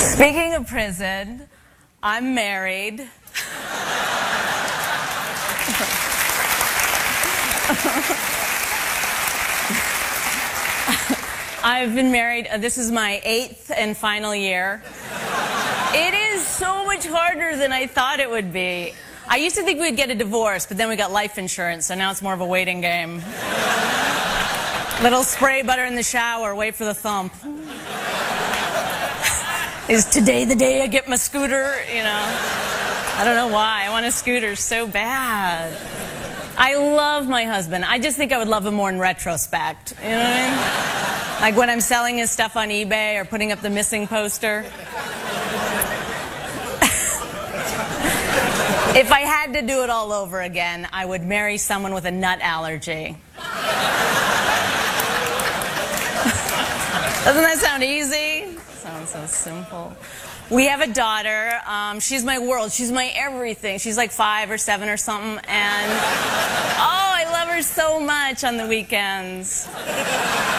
Speaking of prison, I'm married. I've been married, this is my 8th and final year. It is so much harder than I thought it would be. I used to think we'd get a divorce, but then we got life insurance, so now it's more of a waiting game. Little spray butter in the shower, wait for the thump. Is today the day I get my scooter? You know, I don't know why. I want a scooter so bad. I love my husband. I just think I would love him more in retrospect. You know what I mean? Like when I'm selling his stuff on eBay or putting up the missing poster. If I had to do it all over again, I would marry someone with a nut allergy. Doesn't that sound easy? Sounds so simple. We have a daughter. She's my world. She's my everything. She's like 5 or 7 or something. And, oh, I love her so much on the weekends.